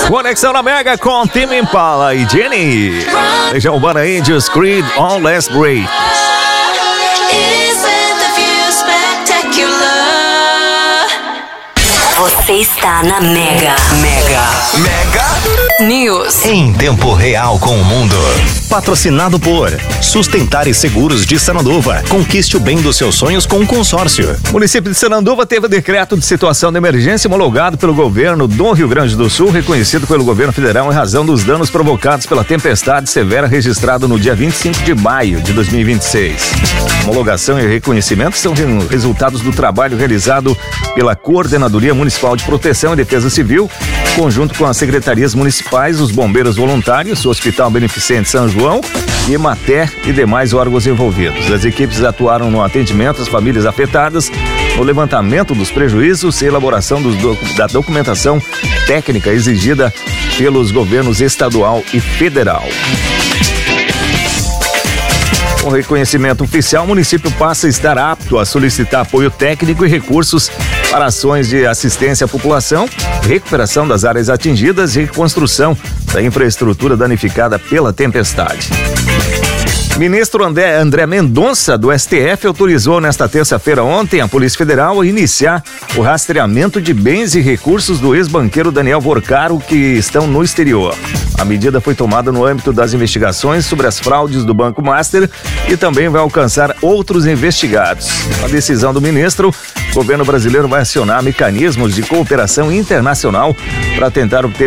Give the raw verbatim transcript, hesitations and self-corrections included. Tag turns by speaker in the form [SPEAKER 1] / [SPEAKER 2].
[SPEAKER 1] Conexão na Mega com Tame Impala e Jenny. Legião Urbana Angels, Creed, On Last Breath.
[SPEAKER 2] Você está na Mega. Mega.
[SPEAKER 3] Mega
[SPEAKER 2] News.
[SPEAKER 3] Em tempo real com o mundo.
[SPEAKER 4] Patrocinado por Sustentar e Seguros de Sananduva. Conquiste o bem dos seus sonhos com um consórcio.
[SPEAKER 1] O município de Sananduva teve o decreto de situação de emergência homologado pelo governo do Rio Grande do Sul, reconhecido pelo governo federal em razão dos danos provocados pela tempestade severa registrada no dia vinte e cinco de maio de dois mil e vinte e seis. Homologação e reconhecimento são resultados do trabalho realizado pela Coordenadoria Municipal de Proteção e Defesa Civil, conjunto com as secretarias municipais, os bombeiros voluntários, o Hospital Beneficente São João, Emater e demais órgãos envolvidos. As equipes atuaram no atendimento às famílias afetadas, no levantamento dos prejuízos e elaboração dos doc- da documentação técnica exigida pelos governos estadual e federal. Com reconhecimento oficial, o município passa a estar apto a solicitar apoio técnico e recursos para ações de assistência à população, recuperação das áreas atingidas e reconstrução da infraestrutura danificada pela tempestade. Ministro André, André Mendonça, do S T F, autorizou nesta terça-feira ontem a Polícia Federal a iniciar o rastreamento de bens e recursos do ex-banqueiro Daniel Vorcaro que estão no exterior. A medida foi tomada no âmbito das investigações sobre as fraudes do Banco Master e também vai alcançar outros investigados. A decisão do ministro, o governo brasileiro vai acionar mecanismos de cooperação internacional para tentar obter